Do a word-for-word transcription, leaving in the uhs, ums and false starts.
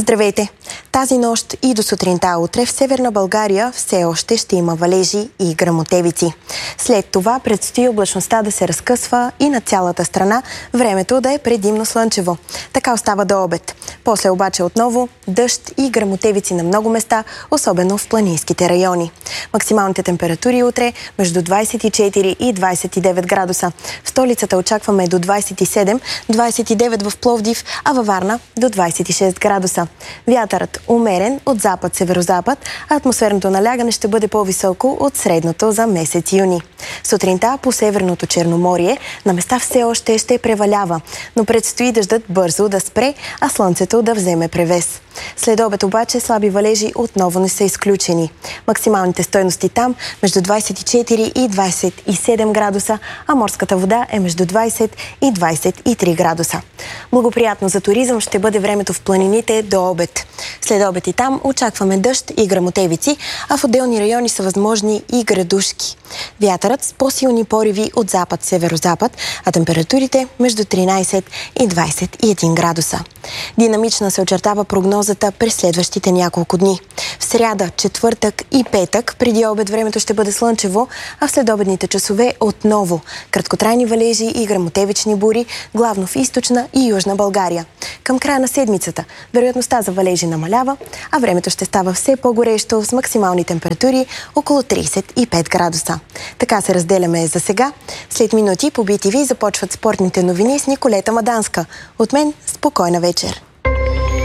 Здравейте! Тази нощ и до сутринта утре в Северна България все още ще има валежи и гръмотевици. След това предстои облачността да се разкъсва и на цялата страна времето да е предимно слънчево. Така остава до обед. После обаче отново дъжд и гръмотевици на много места, особено в планинските райони. Максималните температури утре между двадесет и четири и двадесет и девет градуса. В столицата очакваме до двадесет и седем, двадесет и девет в Пловдив, а във Варна до двадесет и шест градуса. Вятърът умерен от запад-северозапад, а атмосферното налягане ще бъде по-високо от средното за месец юни. Сутринта по Северното Черноморие на места все още ще превалява, но предстои дъждът бързо да спре, а слънцето да вземе превес. След обед обаче слаби валежи отново не са изключени. Максималните стойности там между двадесет и четири и двадесет и седем градуса, а морската вода е между двадесет и двадесет и три градуса. Благоприятно за туризъм ще бъде времето в планините до обед. След обед и там очакваме дъжд и гръмотевици, а в отделни райони са възможни и градушки. Вятърът с по-силни пориви от запад-северозапад, а температурите между тринадесет и двадесет и един градуса. Динамична се очертава прогнозата през следващите няколко дни. В сряда, четвъртък и петък преди обед времето ще бъде слънчево, а в следобедните часове отново краткотрайни валежи и гръмотевични бури, главно в източна и южна България. Към края на седмицата вероятността за валежи намалява, а времето ще става все по-горещо с максимални температури около тридесет и пет градуса. Така се разделяме за сега. След минути по Би Ти Ви започват спортните новини с Николета Маданска. От мен спокойна вечер!